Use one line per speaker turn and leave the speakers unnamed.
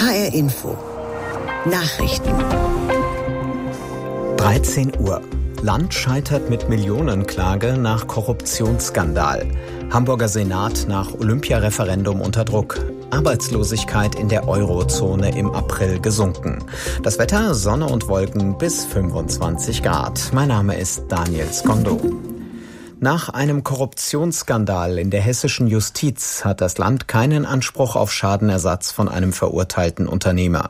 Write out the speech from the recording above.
HR Info. Nachrichten.
13 Uhr. Land scheitert mit Millionenklage nach Korruptionsskandal. Hamburger Senat nach Olympiareferendum unter Druck. Arbeitslosigkeit in der Eurozone im April gesunken. Das Wetter, Sonne und Wolken bis 25 Grad. Mein Name ist Daniel Skondo. Nach einem Korruptionsskandal in der hessischen Justiz hat das Land keinen Anspruch auf Schadenersatz von einem verurteilten Unternehmer.